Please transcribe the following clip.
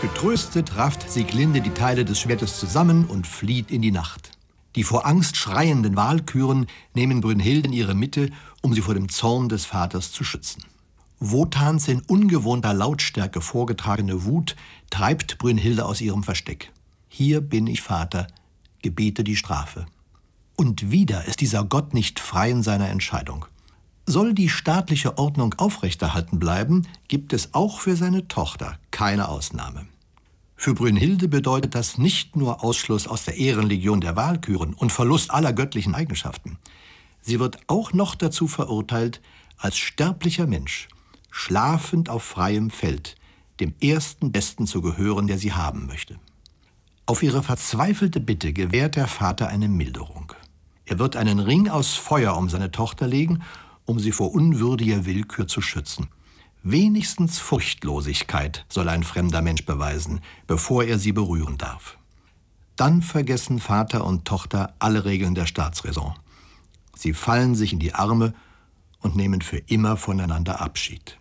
Getröstet rafft Sieglinde die Teile des Schwertes zusammen und flieht in die Nacht. Die vor Angst schreienden Walküren nehmen Brünnhilde in ihre Mitte, um sie vor dem Zorn des Vaters zu schützen. Wotans in ungewohnter Lautstärke vorgetragene Wut treibt Brünnhilde aus ihrem Versteck. Hier bin ich, Vater, gebiete die Strafe. Und wieder ist dieser Gott nicht frei in seiner Entscheidung. Soll die staatliche Ordnung aufrechterhalten bleiben, gibt es auch für seine Tochter keine Ausnahme. Für Brünnhilde bedeutet das nicht nur Ausschluss aus der Ehrenlegion der Walküren und Verlust aller göttlichen Eigenschaften. Sie wird auch noch dazu verurteilt, als sterblicher Mensch, schlafend auf freiem Feld, dem ersten Besten zu gehören, der sie haben möchte. Auf ihre verzweifelte Bitte gewährt der Vater eine Milderung. Er wird einen Ring aus Feuer um seine Tochter legen, um sie vor unwürdiger Willkür zu schützen. Wenigstens Furchtlosigkeit soll ein fremder Mensch beweisen, bevor er sie berühren darf. Dann vergessen Vater und Tochter alle Regeln der Staatsräson. Sie fallen sich in die Arme und nehmen für immer voneinander Abschied.